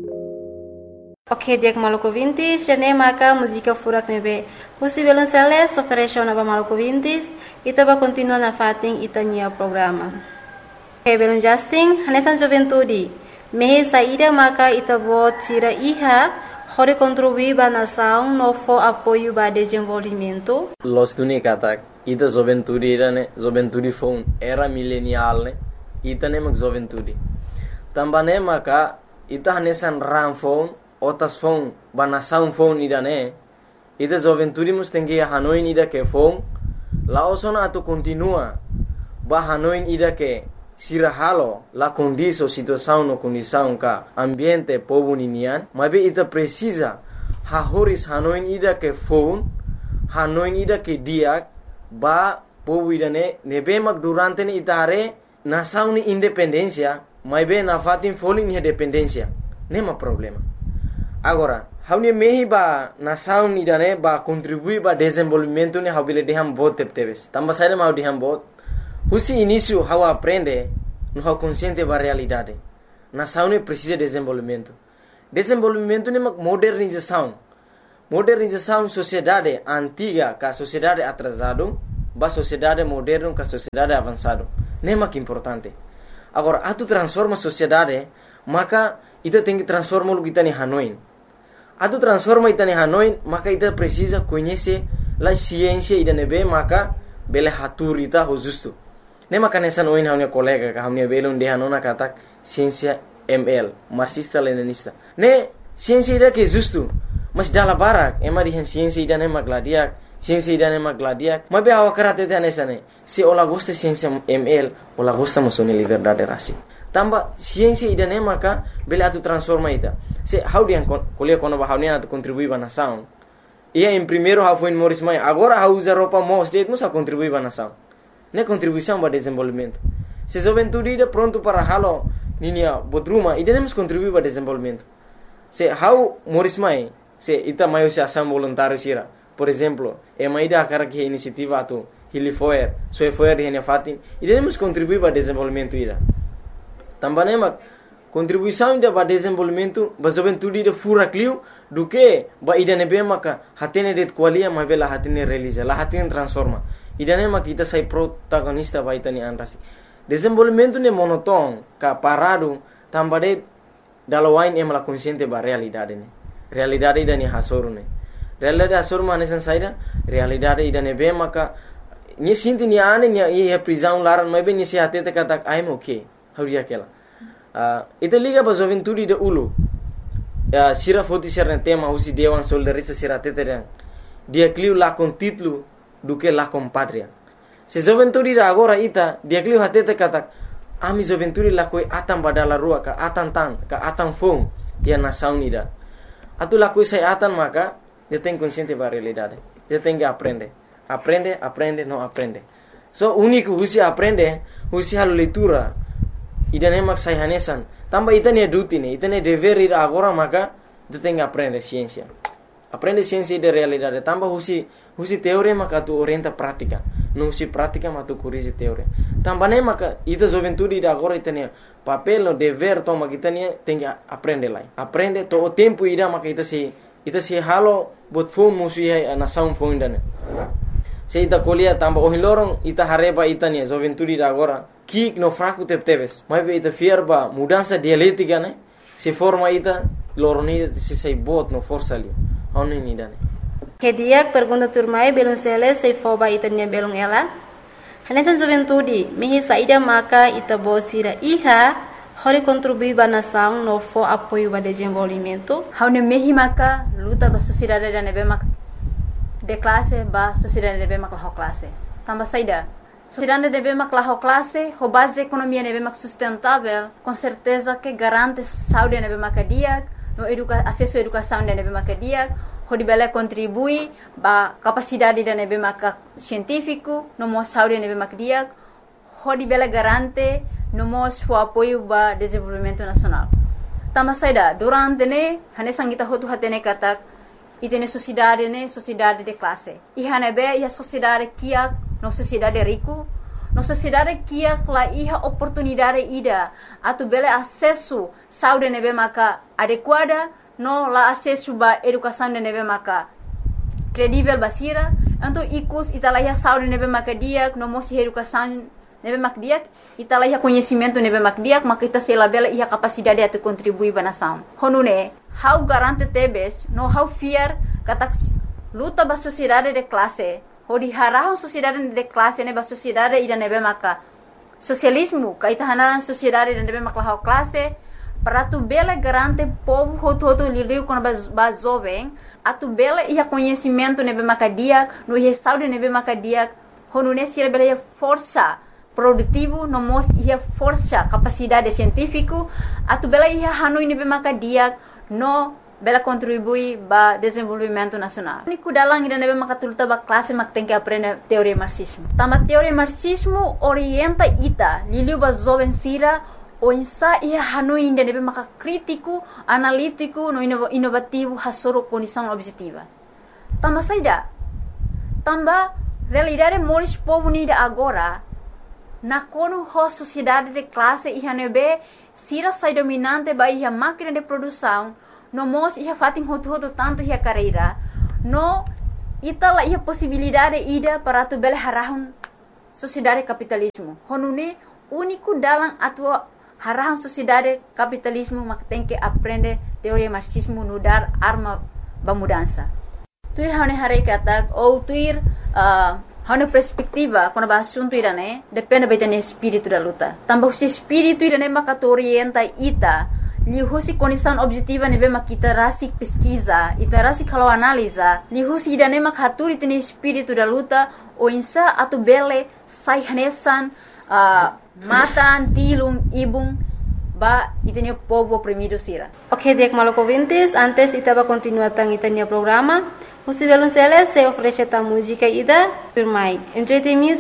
Ok, dia Maluku Vintis, jane maka música furak nebe. Husi belum seles, oferecer na Maluku Vintis, ita ba continua na fating ita nia programa. Ok, belum Justin, hanesan juventude. Mehe saída maka ita bo tira iha, hore contribuir ba nação no for apoio ba desenvolvimento. Los tuni katak, ita juventude ne, juventude phone era milenial ne, ita ne mak juventude. Tambane maka ita hanesan ram phone otas phone banasaun phone ida ne ida juventude mus tengi hanoin ida ke phone la osona atu continua ba hanoin ida ke sirahalo la condiso situação no condição ka ambiente povo ninian mabe ita precisa ha horis hanoin ida ke phone hanoin ida ke diak ba povo ida ne nebe mak durante ne ita hare nasaun ni independencia mabe na fatin falling ni dependencia nema problema. Agora, haunia mehi ba nação ni dane ba contribui ba desenvolvimento ni haubile deham bot tepteves. Tamba saída mau deham bot. Husi início hau aprende no hau consciente ba realidade. Nação ni precisa desenvolvimento. Desenvolvimento ni mak modernização. Modernização sociedade antiga ka sociedade atrasado ba sociedade moderno ka sociedade avançado. Nema que importante. Agora, atu transforma sociedade, maka ita tem que transformar o que está em Hanoi. Atu transforma ita em Hanoi, maka ita precisa conhecer a ciência ida nebe, maka bele hatur ita ho justo. Ne maka nessa noin haunia colega ka haunia bele unde hanona katak ciência ML, marxista leninista. Ne ciência ida que justo, mas dala barak, ema di ciência ida ne magladiak, ciência ida ne magladiak. Mabe hawa karate te nessa ne. Se ola gosta ciência ML, ola gosta masoni liberdade racial. Tamba ciência ida ne maka bele atu transforma ita. Se how dia kuliah kono ba haunia atu contribui ba nação. Ia em primeiro how foi Morris Mai, agora how usa roupa mos det musa contribui ba nação. Ne contribuição ba desenvolvimento. Se juventude ida pronto para halo ninia bodruma ida nemos contribui ba desenvolvimento. Se how Morris Mai, se ita maio se ação voluntário sira. Por exemplo, e maida akara que iniciativa atu Hilifoer, Soefoer de fatin, ida nemos contribui ba desenvolvimento ida. Também mak contribuição ida ba desenvolvimento ba juventude ida fura clio do que ba ida nebe maka hatene det qualia ma bela hatene realiza la hatene transforma ida ne mak kita sai protagonista ba itani anrasi desenvolvimento ne monoton ka parado tambade dalawain em la consciente ba realidade ne realidade ida ni hasoru ne realidade hasoru mane san saida realidade ida nebe maka ni sinti ni ane ni e prisão laran ma be ni se hatete katak I'm okay hauria kela ita liga ba juventude de ulu sira foti serna tema usi dewan soldarista sira teteren dia cliu la con título do que la con patria se juventude da agora ita dia cliu hatete katak ami juventude la koi atan badala rua ka atan tan ka atan fong dia nação ida atu la koi sai atan maka dia tem consciente ba realidade dia tem que aprende não aprende so único usi aprende usi halo leitura ida ne mak sai hanesan tamba ita ne duty ne ita ne dever ida agora maka tu tem que aprender ciência de realidade tamba husi teoria maka tu orienta prática não husi prática mas tu corrige teoria tamba ne maka ita juventude ida agora ita ne papel no dever toma kita ne tem que aprender lá aprende to o tempo ida maka ita se halo bot phone musi hai nação phone dane se ita colia tamba o hilorong ita hareba ita ne juventude ida agora kik no fraco tepteves mas ita fierba mudança dialética né se forma ita loroni se sei bot no força ali oni ni dane Que dia pergunta turmai belum sele sei foba ita nia belum ela hanesan juventude mehi saída maka ita bosira iha hori contribui ba nação no fo apoio ba desenvolvimento haune mehi maka luta ba sociedade da nebe mak de classe ba sociedade nebe mak la classe tamba saída sociedade deve maklah classe, ho base economia deve mak sustentável, com certeza que garante saúde deve makadiak, no acesso à educação deve makadiak, ho dibele contribui ba capacidade deve mak científico, no mo saúde deve makadiak, ho dibele garante no mo o apoio ba desenvolvimento nacional. Tama saida durante ne hane sangita hotu hatene katak itene sociedade de classe. Ihane be ia sociedade kia no sociedade rico, na sociedade que lá ia oportunidade ida atu bele acesso saúde nebe maka adequada no la acesso ba educação nebe maka credível basira então ikus italaya saúde nebe maka dia no mosi educação nebe mak dia italaya conhecimento nebe mak dia maka ita sela bela ia capacidade atu contribuir ba nação honune how garante tebes no how fear kata luta ba sociedade de classe hodi harahon sociedade de classe ne ba sociedade ida nebe maka socialismo kaita hanan sociedade ida nebe maka how classe para tu bela garante povo hoto lidiu com ba jovem atu bela ia conhecimento nebe maka dia no ia saúde nebe maka dia honune sira bela ia força produtivo no mos ia força capacidade científico atu bela ia hanui nebe maka dia no bela contribui ba desenvolvimento nacional. Niku dalang ida nebe makatulta ba classe mak tem que aprender teoria marxismo. Tama teoria marxismo orienta ita liliu ba jovem sira o insa ia hanui ida nebe maka crítico, analítico, no inovativo hasoro condição objetiva. Tama saida. Tamba realidade moris povo nida agora na kono ho sociedade de classe ia nebe sira sai dominante ba ia máquina de produção no mos ia fatin hoto tanto ia carreira no itala ia possibilidade ida para tu bele harahun sociedade capitalismo honune único dalam atua harahun sociedade capitalismo mak tem que aprender teoria marxismo no dar arma ba mudança tuir hane hare kata ou tuir hane perspectiva quando ba assunto irane depende betene espírito da luta tambah se espírito irane mak orienta ita lihusi condição objetiva nebe mak kita rasik pesquisa ita rasik kalau analisa lihusi idane mak haturi tene espírito da luta o insa atu bele sai hanesan matan tilung ibung ba itene povo oprimido sira. Ok, dek Maluco ouvintes, antes itaba continuar tang itania programa. Você violonceles se oferece a música ida, firmai. Enjoy the music.